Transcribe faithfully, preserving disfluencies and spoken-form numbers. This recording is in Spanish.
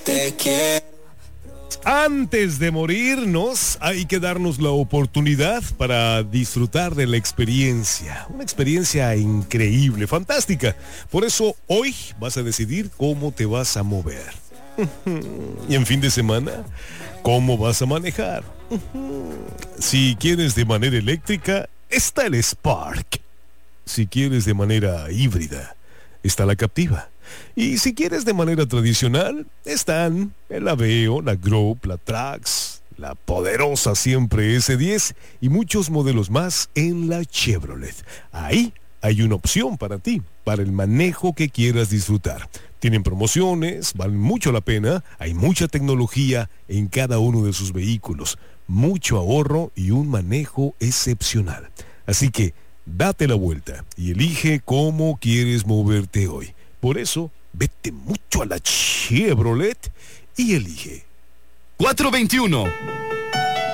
Te quiero. Antes de morirnos, hay que darnos la oportunidad para disfrutar de la experiencia. Una experiencia increíble, fantástica. Por eso hoy vas a decidir cómo te vas a mover. Y en fin de semana, ¿cómo vas a manejar? Si quieres de manera eléctrica, está el Spark. Si quieres de manera híbrida, está la Captiva. Y si quieres de manera tradicional, están el Aveo, la Group, la Trax, la poderosa siempre ese diez y muchos modelos más en la Chevrolet. Ahí hay una opción para ti, para el manejo que quieras disfrutar. Tienen promociones, valen mucho la pena, hay mucha tecnología en cada uno de sus vehículos, mucho ahorro y un manejo excepcional. Así que date la vuelta y elige cómo quieres moverte hoy. Por eso, vete mucho a la Chevrolet y elige. cuatro veintiuno.